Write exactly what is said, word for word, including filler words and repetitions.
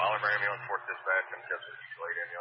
Oliver Ambulance, Fort Dispatch, and Chester, Detroit, Indiana.